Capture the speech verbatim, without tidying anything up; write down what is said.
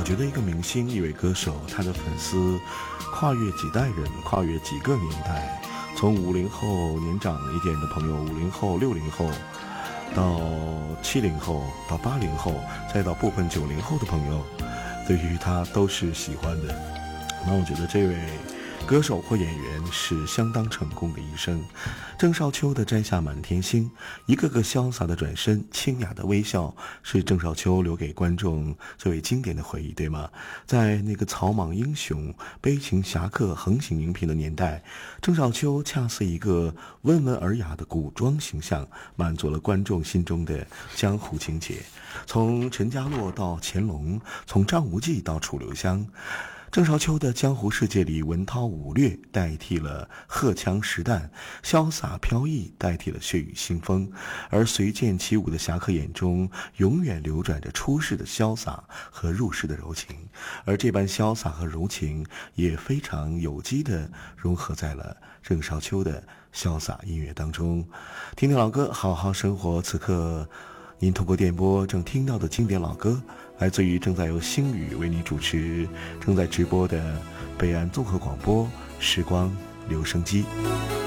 觉得一个明星一位歌手，他的粉丝跨越几代人，跨越几个年代，从五零后年长一点的朋友，五零后六零后到七零后到八零后，再到部分九零后的朋友，对于他都是喜欢的。那我觉得这位歌手或演员是相当成功的一生。郑少秋的摘下满天星，一个个潇洒的转身，清雅的微笑，是郑少秋留给观众最为经典的回忆，对吗？在那个草莽英雄、悲情侠客横行荧屏的年代，郑少秋恰似一个温文尔雅的古装形象，满足了观众心中的江湖情节。从陈家洛到乾隆，从张无忌到楚留香，郑少秋的江湖世界里，文韬武略代替了荷枪实弹，潇洒飘逸代替了血雨腥风，而随剑起舞的侠客眼中永远流转着出世的潇洒和入世的柔情，而这般潇洒和柔情也非常有机地融合在了郑少秋的潇洒音乐当中。听听老歌，好好生活。此刻您通过电波正听到的经典老歌，来自于正在由星宇为你主持正在直播的北岸综合广播时光留声机。